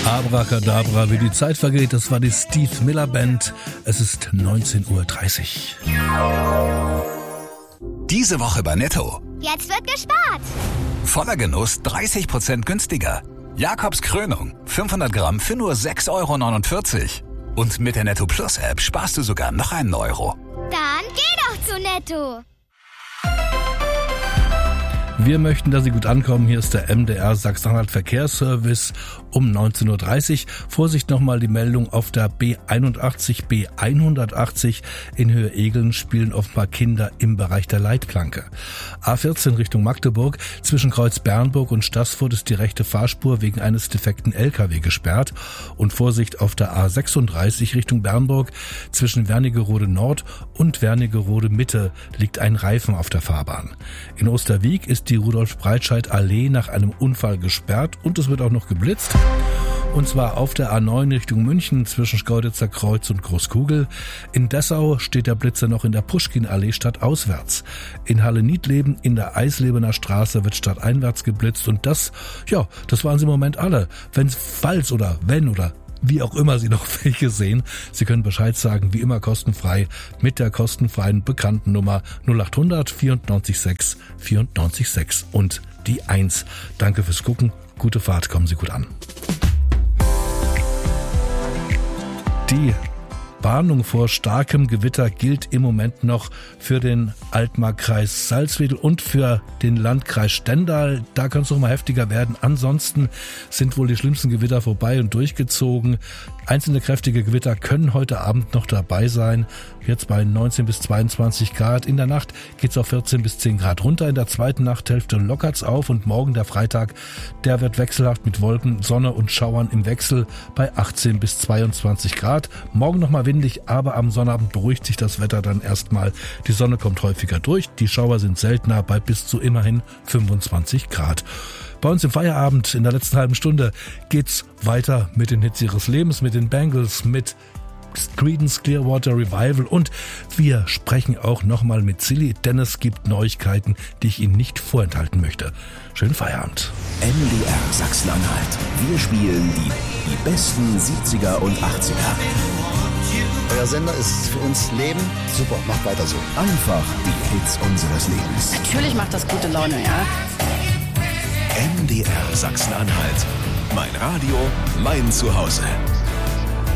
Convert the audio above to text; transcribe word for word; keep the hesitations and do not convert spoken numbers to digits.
Abracadabra, wie die Zeit vergeht, das war die Steve Miller Band. Es ist neunzehn Uhr dreißig. Diese Woche bei Netto. Jetzt wird gespart. Voller Genuss dreißig Prozent günstiger. Jakobs Krönung, fünfhundert Gramm für nur sechs Euro neunundvierzig. Und mit der Netto Plus App sparst du sogar noch einen Euro. Dann geh doch zu Netto. Wir möchten, dass Sie gut ankommen. Hier ist der M D R Sachsen-Anhalt Verkehrsservice um neunzehn Uhr dreißig. Vorsicht nochmal die Meldung auf der B einundachtzig, B hundertachtzig in Höhe Egeln spielen offenbar Kinder im Bereich der Leitplanke. A vierzehn Richtung Magdeburg zwischen Kreuz Bernburg und Staßfurt ist die rechte Fahrspur wegen eines defekten L K W gesperrt. Und Vorsicht auf der A sechsunddreißig Richtung Bernburg zwischen Wernigerode Nord und Wernigerode Mitte liegt ein Reifen auf der Fahrbahn. In Osterwieck ist die Rudolf-Breitscheid-Allee nach einem Unfall gesperrt und es wird auch noch geblitzt. Und zwar auf der A neun Richtung München zwischen Schkeuditzer Kreuz und Großkugel. In Dessau steht der Blitzer noch in der Puschkin-Allee stadtauswärts. In Halle-Niedleben in der Eislebener Straße wird stadteinwärts geblitzt und das, ja, das waren sie im Moment alle. Wenn, falls oder wenn oder wie auch immer Sie noch welche sehen, Sie können Bescheid sagen, wie immer kostenfrei, mit der kostenfreien bekannten Nummer null acht hundert vierundneunzig sechs vierundneunzig sechs und die eins. Danke fürs Gucken, gute Fahrt, kommen Sie gut an. Die Warnung vor starkem Gewitter gilt im Moment noch für den Altmarkkreis Salzwedel und für den Landkreis Stendal. Da kann es noch mal heftiger werden. Ansonsten sind wohl die schlimmsten Gewitter vorbei und durchgezogen. Einzelne kräftige Gewitter können heute Abend noch dabei sein. Jetzt bei neunzehn bis zweiundzwanzig Grad. In der Nacht geht es auf vierzehn bis zehn Grad runter. In der zweiten Nachthälfte lockert's auf und morgen der Freitag, der wird wechselhaft mit Wolken, Sonne und Schauern im Wechsel bei achtzehn bis zweiundzwanzig Grad. Morgen nochmal windig, aber am Sonnabend beruhigt sich das Wetter dann erstmal. Die Sonne kommt häufiger durch, die Schauer sind seltener bei bis zu immerhin fünfundzwanzig Grad. Bei uns im Feierabend in der letzten halben Stunde geht's weiter mit den Hits ihres Lebens, mit den Bangles, mit Creedence Clearwater Revival und wir sprechen auch nochmal mit Silly, denn es gibt Neuigkeiten, die ich Ihnen nicht vorenthalten möchte. Schönen Feierabend. M D R Sachsen-Anhalt. Wir spielen die, die besten siebziger und achtziger. Euer Sender ist für uns Leben. Super, macht weiter so. Einfach die Hits unseres Lebens. Natürlich macht das gute Laune, ja. M D R Sachsen-Anhalt. Mein Radio, mein Zuhause.